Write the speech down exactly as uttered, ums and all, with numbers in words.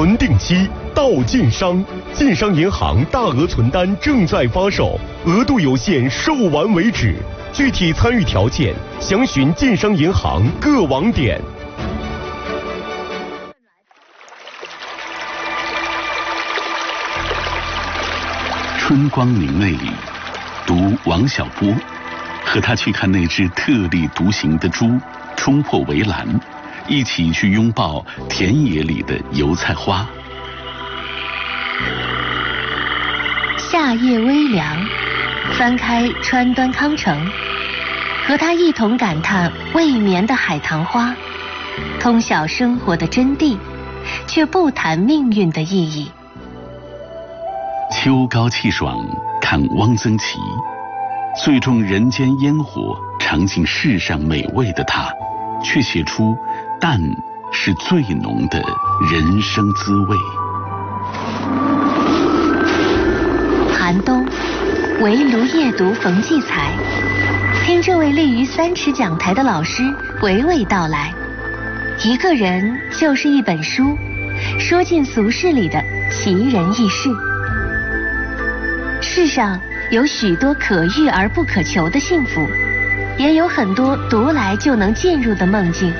存定期到晋商，晋商银行大额存单正在发售，额度有限，售完为止。具体参与条件详询晋商银行各网点。 春光明媚里，读王小波，和他去看那只特立独行的猪冲破围栏，一起去拥抱田野里的油菜花。 夏夜微凉，翻开川端康成，和他一同感叹未眠的海棠花，通晓生活的真谛，却不谈命运的意义。 秋高气爽，看汪曾祺，最重人间烟火，尝尽世上美味的他，却写出淡是最浓的人生滋味。 寒冬，围炉夜读冯骥才，听这位立于三尺讲台的老师娓娓道来。一个人就是一本书，说尽俗世里的奇人异事。世上有许多可遇而不可求的幸福，也有很多读来就能进入的梦境。